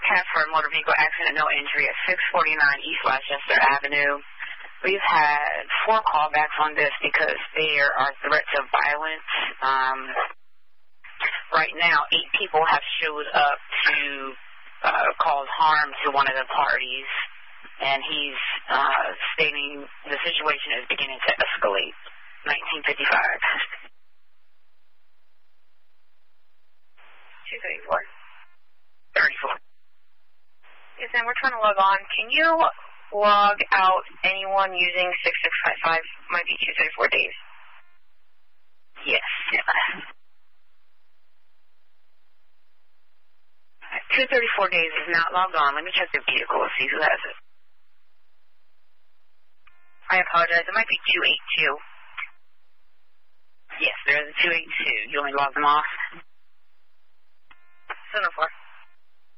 have for a motor vehicle accident, no injury at 649 East Rochester Avenue. We've had 4 callbacks on this because there are threats of violence. Right now, 8 people have showed up to cause harm to one of the parties, and he's stating the situation is beginning to escalate. 1955. 234. 34. Yes, and we're trying to log on. Can you log out anyone using 6655? Might be 234 days. Yes. 234 days is not logged on. Let me check the vehicle and see who has it. I apologize. It might be 282. Yes, there is a 282. You only logged them off?